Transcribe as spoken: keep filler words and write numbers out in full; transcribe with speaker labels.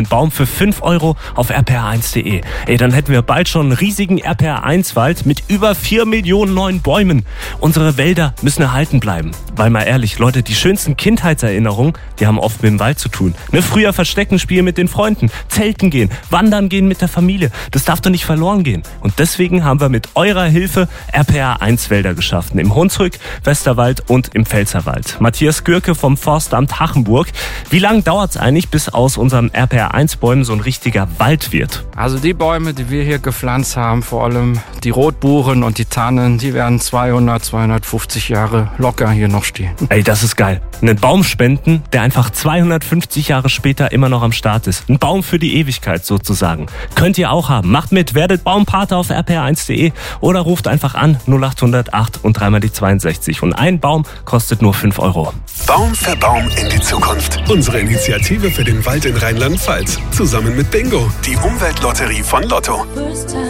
Speaker 1: Ein Baum für fünf Euro auf r p r eins punkt d e. Ey, dann hätten wir bald schon einen riesigen R P R eins Wald mit über vier Millionen neuen Bäumen. Unsere Wälder müssen erhalten bleiben. Weil mal ehrlich, Leute, die schönsten Kindheitserinnerungen, die haben oft mit dem Wald zu tun. Ne, früher Verstecken spielen mit den Freunden, Zelten gehen, wandern gehen mit der Familie. Das darf doch nicht verloren gehen. Und deswegen haben wir mit eurer Hilfe R P R eins Wälder geschaffen. Im Hunsrück, Westerwald und im Pfälzerwald. Matthias Gürke vom Forstamt Hachenburg. Wie lange dauert es eigentlich, bis aus unserem R P R eins Bäumen so ein richtiger Wald wird?
Speaker 2: Also die Bäume, die wir hier gepflanzt haben, vor allem die Rotbuchen und die Tannen, die werden zweihundert, zweihundertfünfzig Jahre locker hier noch stehen.
Speaker 1: Ey, das ist geil. Einen Baum spenden, der einfach zweihundertfünfzig Jahre später immer noch am Start ist. Ein Baum für die Ewigkeit sozusagen. Könnt ihr auch haben. Macht mit, werdet Baumpate auf r p r eins punkt d e oder ruft einfach an null acht null acht und dreimal die zweiundsechzig. Und ein Baum kostet nur fünf Euro.
Speaker 3: Baum für Baum in die Zukunft. Unsere Initiative für den Wald in Rheinland-Pfalz. Zusammen mit Bingo, die Umweltlotterie von Lotto.